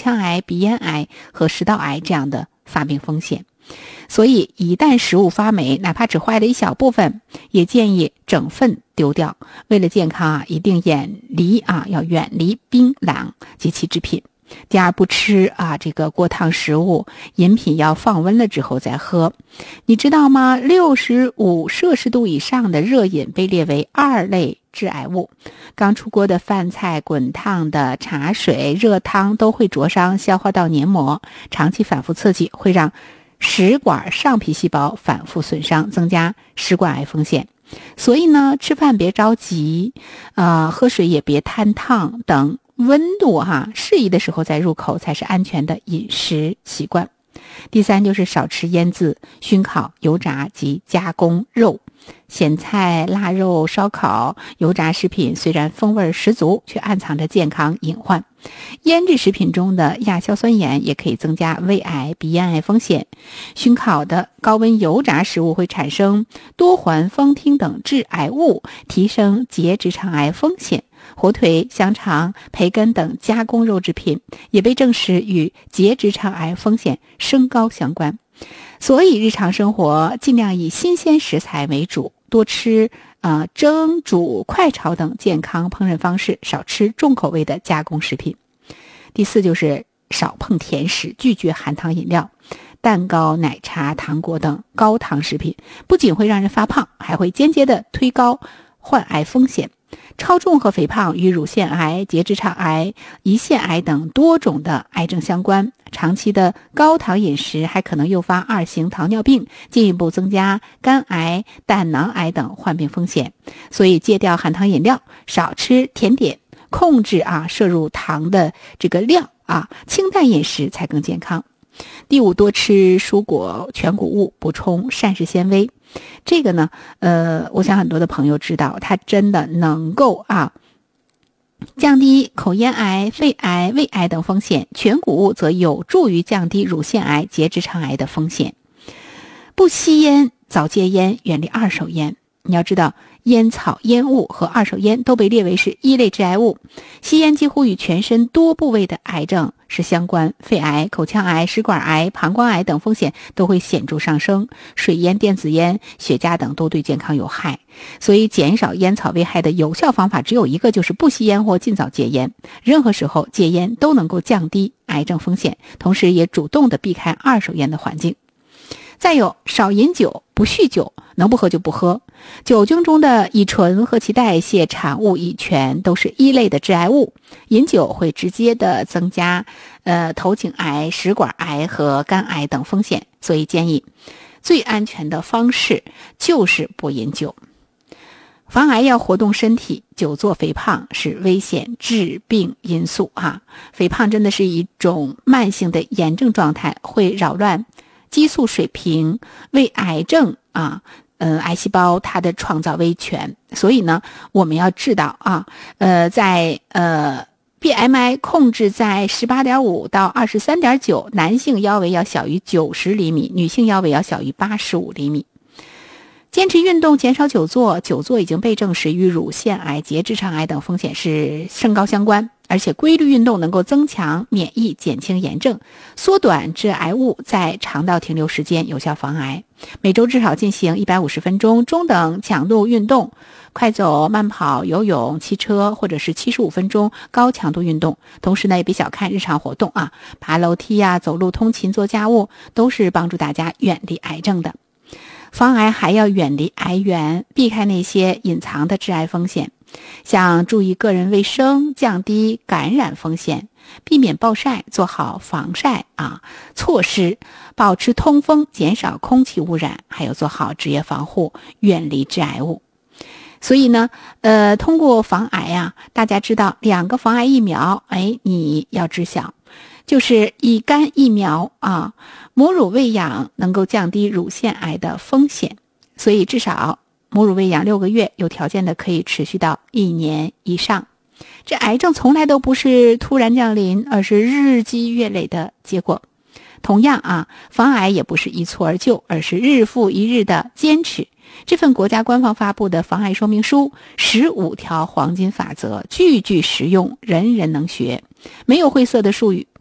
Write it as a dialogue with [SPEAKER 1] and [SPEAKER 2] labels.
[SPEAKER 1] 腔癌、鼻咽癌和食道癌这样的发病风险。所以一旦食物发霉，哪怕只坏了一小部分，也建议整份丢掉。为了健康一定要远离槟榔及其制品。第二，不吃这个过烫食物，饮品要放温了之后再喝。你知道吗？65摄氏度以上的热饮被列为2类致癌物。刚出锅的饭菜、滚烫的茶水、热汤都会灼伤消化道黏膜，长期反复刺激会让食管上皮细胞反复损伤，增加食管癌风险。所以呢，吃饭别着急，喝水也别贪烫，等温度适宜的时候再入口才是安全的饮食习惯。第三就是少吃腌制、熏烤、油炸及加工肉。咸菜、腊肉、烧烤、油炸食品虽然风味十足，却暗藏着健康隐患。腌制食品中的亚硝酸盐也可以增加胃癌、鼻咽癌风险。熏烤的高温油炸食物会产生多环芳烃等致癌物，提升结直肠癌风险。火腿、香肠、培根等加工肉制品也被证实与结直肠癌风险升高相关。所以日常生活尽量以新鲜食材为主，多吃蒸、煮、快炒等健康烹饪方式，少吃重口味的加工食品。第四就是少碰甜食，拒绝含糖饮料、蛋糕、奶茶、糖果等高糖食品，不仅会让人发胖，还会间接的推高患癌风险。超重和肥胖与乳腺癌、结直肠癌、胰腺癌等多种的癌症相关。长期的高糖饮食还可能诱发2型糖尿病，进一步增加肝癌、胆囊癌等患病风险。所以戒掉含糖饮料，少吃甜点，控制摄入糖的这个量清淡饮食才更健康。第五，多吃蔬果、全谷物，补充膳食纤维。这个呢，我想很多的朋友知道，它真的能够降低口咽癌、肺癌、胃癌等风险。全谷物则有助于降低乳腺癌、结直肠癌的风险。不吸烟，早戒烟，远离二手烟。你要知道，烟草、烟雾和二手烟都被列为是1类致癌物。吸烟几乎与全身多部位的癌症是相关，肺癌、口腔癌、食管癌、膀胱癌等风险都会显著上升。水烟、电子烟、雪茄等都对健康有害。所以减少烟草危害的有效方法只有一个，就是不吸烟或尽早戒烟。任何时候戒烟都能够降低癌症风险，同时也主动的避开二手烟的环境。再有，少饮酒，不酗酒，能不喝就不喝。酒精中的乙醇和其代谢产物乙醛都是1类的致癌物，饮酒会直接的增加头颈癌、食管癌和肝癌等风险，所以建议最安全的方式就是不饮酒。防癌要活动身体，久坐肥胖是危险致病因素肥胖真的是一种慢性的炎症状态，会扰乱激素水平，为癌症癌细胞它的创造威权。所以呢，我们要知道在BMI 控制在 18.5 到 23.9， 男性腰围要小于90厘米，女性腰围要小于85厘米。坚持运动，减少久坐，久坐已经被证实与乳腺癌、结直肠癌等风险是升高相关。而且规律运动能够增强免疫，减轻炎症，缩短致癌物在肠道停留时间，有效防癌。每周至少进行150分钟中等强度运动，快走、慢跑、游泳、骑车，或者是75分钟高强度运动。同时呢，也别小看日常活动爬楼梯走路、通勤、做家务，都是帮助大家远离癌症的。防癌还要远离癌源，避开那些隐藏的致癌风险，像注意个人卫生，降低感染风险，避免暴晒，做好防晒措施，保持通风，减少空气污染，还有做好职业防护，远离致癌物。所以呢，通过防癌大家知道2个防癌疫苗，你要知晓，就是乙肝疫苗母乳喂养能够降低乳腺癌的风险，所以至少母乳喂养6个月，有条件的可以持续到1年以上。这癌症从来都不是突然降临，而是日积月累的结果。同样防癌也不是一蹴而就，而是日复一日的坚持。这份国家官方发布的防癌说明书15条黄金法则，句句实用，人人能学，没有晦涩的术语，